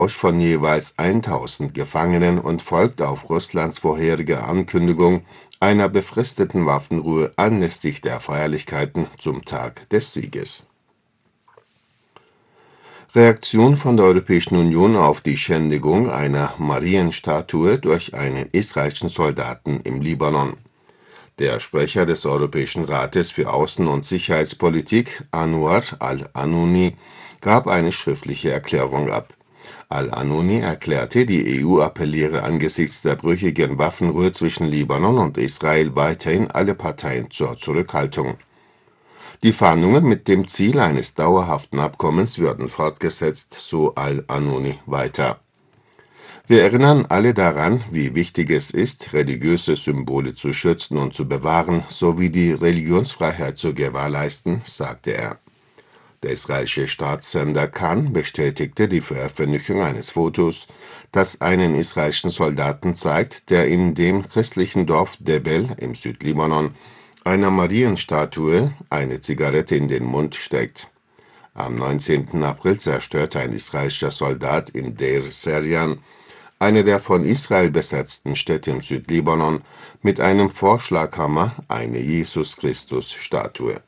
von jeweils 1.000 Gefangenen und folgt auf Russlands vorherige Ankündigung einer befristeten Waffenruhe anlässlich der Feierlichkeiten zum Tag des Sieges. Reaktion von der Europäischen Union auf die Schändigung einer Marienstatue durch einen israelischen Soldaten im Libanon. Der Sprecher des Europäischen Rates für Außen- und Sicherheitspolitik, Anwar al-Anouni, gab eine schriftliche Erklärung ab. Al-Anouni erklärte, die EU appelliere angesichts der brüchigen Waffenruhe zwischen Libanon und Israel weiterhin alle Parteien zur Zurückhaltung. Die Verhandlungen mit dem Ziel eines dauerhaften Abkommens würden fortgesetzt, so Al-Anouni weiter. Wir erinnern alle daran, wie wichtig es ist, religiöse Symbole zu schützen und zu bewahren, sowie die Religionsfreiheit zu gewährleisten, sagte er. Der israelische Staatssender Kan bestätigte die Veröffentlichung eines Fotos, das einen israelischen Soldaten zeigt, der in dem christlichen Dorf Debel im Südlibanon einer Marienstatue eine Zigarette in den Mund steckt. Am 19. April zerstörte ein israelischer Soldat in Deir Serjan, eine der von Israel besetzten Städte im Südlibanon, mit einem Vorschlaghammer eine Jesus-Christus-Statue.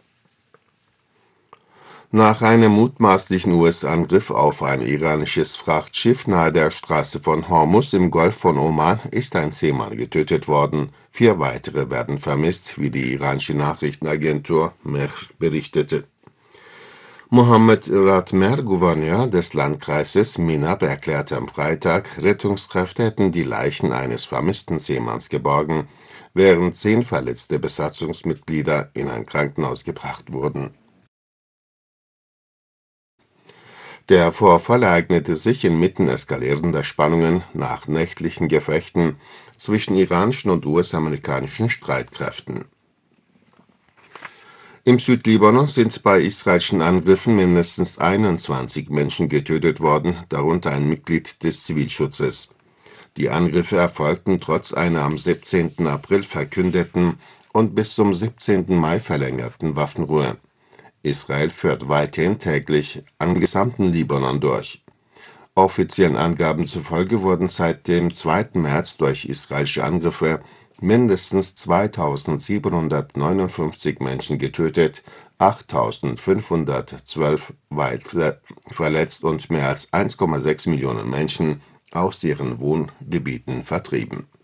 Nach einem mutmaßlichen US-Angriff auf ein iranisches Frachtschiff nahe der Straße von Hormuz im Golf von Oman ist ein Seemann getötet worden. 4 weitere werden vermisst, wie die iranische Nachrichtenagentur Mehr berichtete. Mohammed Ratmer, Gouverneur des Landkreises Minab, erklärte am Freitag, Rettungskräfte hätten die Leichen eines vermissten Seemanns geborgen, während 10 verletzte Besatzungsmitglieder in ein Krankenhaus gebracht wurden. Der Vorfall ereignete sich inmitten eskalierender Spannungen nach nächtlichen Gefechten zwischen iranischen und US-amerikanischen Streitkräften. Im Südlibanon sind bei israelischen Angriffen mindestens 21 Menschen getötet worden, darunter ein Mitglied des Zivilschutzes. Die Angriffe erfolgten trotz einer am 17. April verkündeten und bis zum 17. Mai verlängerten Waffenruhe. Israel führt weiterhin täglich am gesamten Libanon durch. Offiziellen Angaben zufolge wurden seit dem 2. März durch israelische Angriffe mindestens 2.759 Menschen getötet, 8.512 weit verletzt und mehr als 1,6 Millionen Menschen aus ihren Wohngebieten vertrieben.